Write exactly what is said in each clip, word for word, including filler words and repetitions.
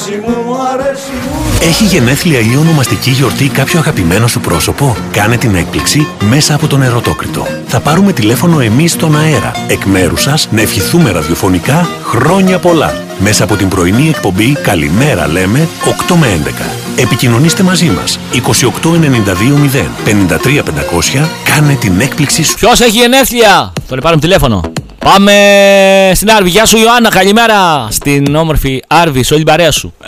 Έχει γενέθλια ή ονομαστική γιορτή κάποιο αγαπημένο σου πρόσωπο? Κάνε την έκπληξη μέσα από τον Ερωτόκριτο. Θα πάρουμε τηλέφωνο εμείς στον αέρα, εκ μέρους σας, να ευχηθούμε ραδιοφωνικά χρόνια πολλά. Μέσα από την πρωινή εκπομπή «Καλημέρα λέμε» οκτώ με έντεκα. Επικοινωνήστε μαζί μας είκοσι οκτώ ενενήντα δύο μηδέν πενήντα τρία πεντακόσια. Κάνε την έκπληξη σου. Ποιος έχει γενέθλια? Τον πάρουμε τηλέφωνο. Πάμε στην Άρβη. Γεια σου Ιωάννα, καλημέρα στην όμορφη Άρβη, σε όλη την παρέα σου.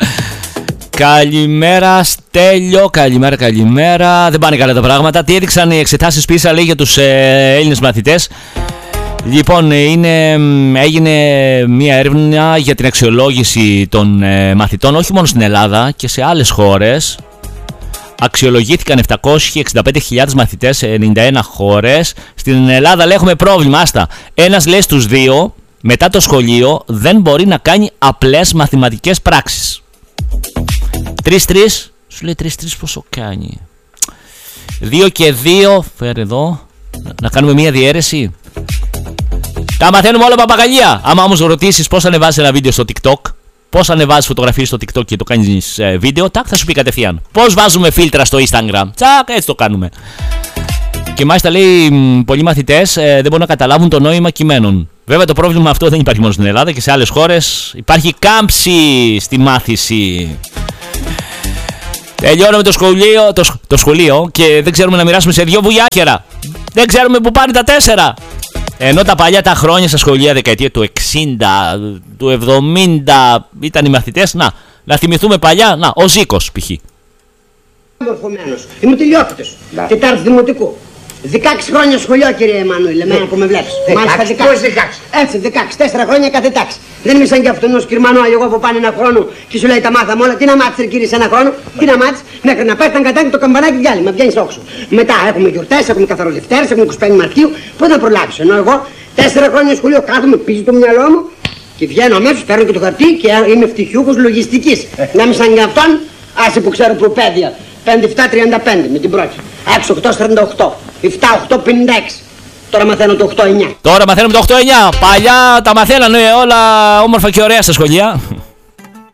Καλημέρα Στέλιο, καλημέρα, καλημέρα. Δεν πάνε καλά τα πράγματα. Τι έδειξαν οι εξετάσεις πίσα, λέει, για τους ε, Έλληνες μαθητές? Λοιπόν, είναι, έγινε μια έρευνα για την αξιολόγηση των ε, μαθητών, όχι μόνο στην Ελλάδα και σε άλλες χώρες. Αξιολογήθηκαν επτακόσιες εξήντα πέντε χιλιάδες μαθητές σε ενενήντα ένα χώρες. Στην Ελλάδα, λέει, έχουμε πρόβλημα. Άστα. Ένας, λέει, στους δύο μετά το σχολείο δεν μπορεί να κάνει απλές μαθηματικές πράξεις. τρεις τρεις, σου λέει τρεις τρεις πόσο κάνει? δύο και δύο, φέρε εδώ, να κάνουμε μια διαίρεση. Τα μαθαίνουμε όλα παπαγαλία. Άμα όμως ρωτήσεις πώς ανεβάζεις ένα βίντεο στο TikTok, πώς ανεβάζεις φωτογραφίες στο TikTok και το κάνεις ε, βίντεο, τάκ, θα σου πει κατευθείαν. Πώς βάζουμε φίλτρα στο Instagram, τσακ, έτσι το κάνουμε. Και μάλιστα, λέει, πολλοί μαθητές ε, δεν μπορούν να καταλάβουν το νόημα κειμένων. Βέβαια το πρόβλημα αυτό δεν υπάρχει μόνο στην Ελλάδα και σε άλλες χώρες. Υπάρχει κάμψη στη μάθηση. Τελειώνουμε το σχολείο, το, το σχολείο και δεν ξέρουμε να μοιράσουμε σε δυο βουλιάκερα. Δεν ξέρουμε που πάνε τα τέσσερα. Ενώ τα παλιά τα χρόνια στα σχολεία, δεκαετία του εξήντα, του εβδομήντα, ήταν οι μαθητές. Να, να θυμηθούμε παλιά. Να, ο Ζήκος π.χ. Μορφωμένος. Είμαι τελειόφυτος. Τετάρτη δημοτικού. δεκαέξι χρόνια σχολείο, κύριε Εμμανουήλ, εμένα που με βλέπεις. Μάλιστα δεκαέξι. Έτσι, δεκαέξι, τέσσερα χρόνια κάθε τάξη. Δεν είμαι σαν κι αυτόν ο Σκυρμανό, εγώ που πάνε ένα χρόνο και σου λέει τα μάθαμε όλα. Τι να μάθεις, κύριε, σε ένα χρόνο, τι να μάθεις, μέχρι να πέφτει κατάκι το καμπανάκι διάλειμμα, βγαίνεις όξο. Μετά έχουμε γιορτές, έχουμε καθαροδευτέρες, έχουμε είκοσι πέντε Μαρτίου, πού να προλάβεις. Ενώ εγώ τέσσερα χρόνια σχολείο κάθομαι, πίζει το μυαλό μου και βγαίνω αμέσως, παίρνω και το χαρτί και είμαι ευτυχιούχος λογιστικής. Να είμαι σαν κι αυτόν, άσε που ξέρω προπαίδεια. πέντε επτά τριάντα πέντε με την πρώτη. έξι οκτώ σαράντα οκτώ. επτά οκτώ πενήντα έξι. Τώρα μαθαίνω το οκτώ εννιά. Τώρα μαθαίνουμε το οκτώ εννιά. Παλιά τα μαθαίνανε όλα όμορφα και ωραία στα σχολεία.